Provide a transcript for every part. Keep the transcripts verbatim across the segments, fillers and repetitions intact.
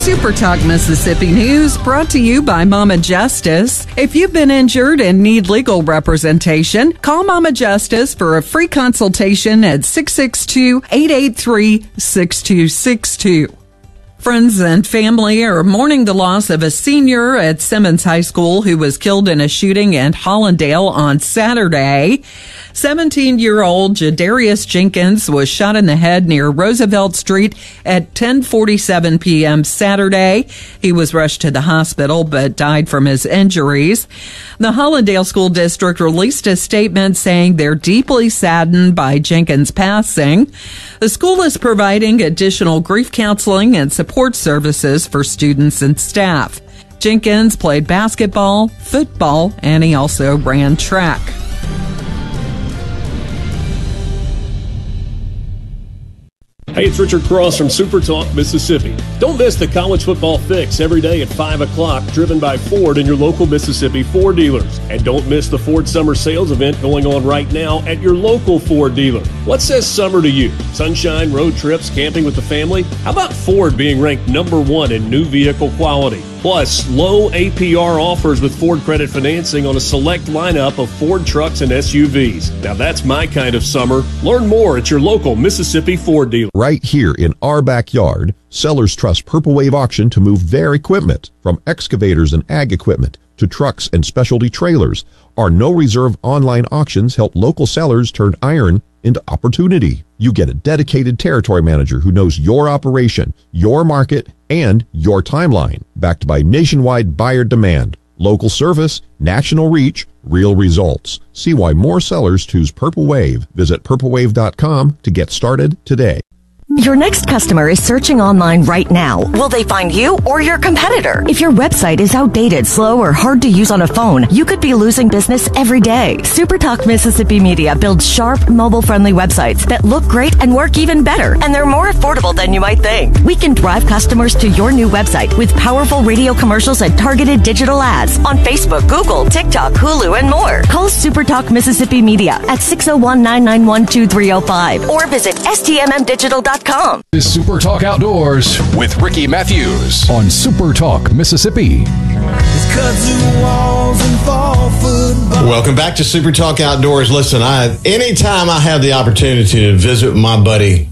Super Talk Mississippi News brought to you by Mama Justice. If you've been injured and need legal representation, call Mama Justice for a free consultation at six six two, eight eight three, six two six two. Friends and family are mourning the loss of a senior at Simmons High School who was killed in a shooting in Hollandale on Saturday. seventeen-year-old Jadarius Jenkins was shot in the head near Roosevelt Street at ten forty-seven p.m. Saturday. He was rushed to the hospital but died from his injuries. The Hollandale School District released a statement saying they're deeply saddened by Jenkins' passing. The school is providing additional grief counseling and support services for students and staff. Jenkins played basketball, football, and he also ran track. Hey, it's Richard Cross from Super Talk Mississippi. Don't miss the college football fix every day at five o'clock, driven by Ford and your local Mississippi Ford dealers. And don't miss the Ford Summer Sales event going on right now at your local Ford dealer. What says summer to you? Sunshine, road trips, camping with the family? How about Ford being ranked number one in new vehicle quality? Plus, low A P R offers with Ford Credit Financing on a select lineup of Ford trucks and S U Vs. Now that's my kind of summer. Learn more at your local Mississippi Ford dealer. Right here in our backyard, sellers trust Purple Wave Auction to move their equipment, from excavators and ag equipment to trucks and specialty trailers. Our no-reserve online auctions help local sellers turn iron into opportunity. You get a dedicated territory manager who knows your operation, your market, and your timeline, backed by nationwide buyer demand, local service, national reach, real results. See why more sellers choose Purple Wave. Visit purple wave dot com to get started today. Your next customer is searching online right now. Will they find you or your competitor? If your website is outdated, slow, or hard to use on a phone, you could be losing business every day. SuperTalk Mississippi Media builds sharp, mobile-friendly websites that look great and work even better, and they're more affordable than you might think. We can drive customers to your new website with powerful radio commercials and targeted digital ads on Facebook, Google, TikTok, Hulu, and more. Call SuperTalk Mississippi Media at six oh one, nine nine one, two three oh five or visit S T M M digital dot com. This is Super Talk Outdoors with Ricky Matthews on Super Talk Mississippi. Welcome back to Super Talk Outdoors. Listen, I anytime I have the opportunity to visit my buddy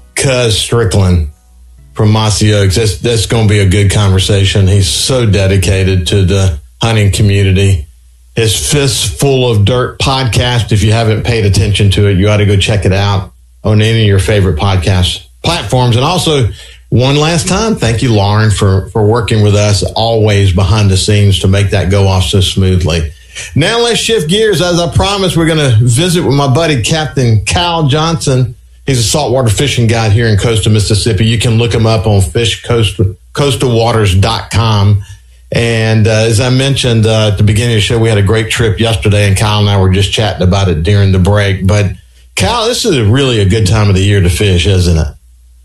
Cuz Strickland from Mossy Oaks, that's, that's going to be a good conversation. He's so dedicated to the hunting community. His Fistful of Dirt podcast, if you haven't paid attention to it, you ought to go check it out on any of your favorite podcast platforms. And also, one last time, thank you, Lauren, for, for working with us always behind the scenes to make that go off so smoothly. Now let's shift gears. As I promised, we're going to visit with my buddy, Captain Cal Johnson. He's a saltwater fishing guide here in coastal Mississippi. You can look him up on fish coast coastal waters dot com. And uh, as I mentioned uh, at the beginning of the show, we had a great trip yesterday, and Kyle and I were just chatting about it during the break. But, Cal, this is really a good time of the year to fish, isn't it?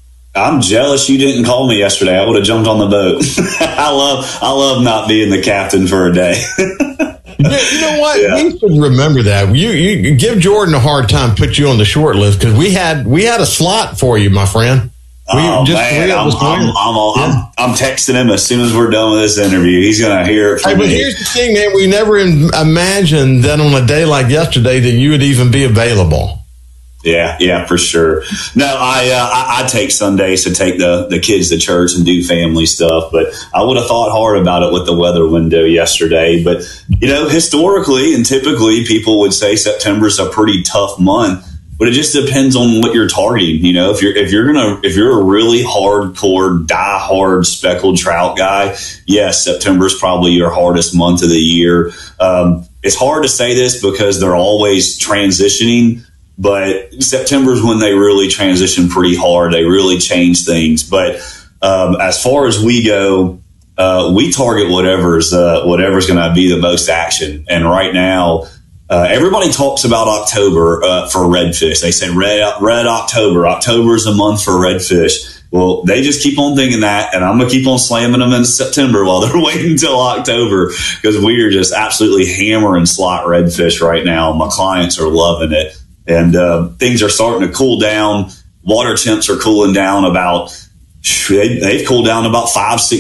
I'm jealous you didn't call me yesterday. I would have jumped on the boat. I love I love not being the captain for a day. Yeah, you know what? Yeah. We should remember that. You, you give Jordan a hard time, put you on the short list, because we had we had a slot for you, my friend. We, oh, just man, I'm, I'm, I'm, all, yeah. I'm, I'm texting him as soon as we're done with this interview. He's going to hear it from hey, but me. Here's the thing, man. We never imagined that on a day like yesterday that you would even be available. Yeah, yeah, for sure. No, I, uh, I I take Sundays to take the, the kids to church and do family stuff, but I would have thought hard about it with the weather window yesterday. But, you know, historically and typically people would say September's a pretty tough month, but it just depends on what you're targeting. You know, if you're if you're gonna if you're a really hardcore, die-hard speckled trout guy, yes, September's probably your hardest month of the year. Um, it's hard to say this because they're always transitioning. But September's when they really transition pretty hard. They really change things. But um, as far as we go, uh, we target whatever's uh, whatever's going to be the most action. And right now, uh, everybody talks about October uh, for redfish. They said red red October. October is a month for redfish. Well, they just keep on thinking that, and I'm going to keep on slamming them in September while they're waiting until October, because we are just absolutely hammering slot redfish right now. My clients are loving it. And uh, things are starting to cool down. Water temps are cooling down about They've cooled down to about five, six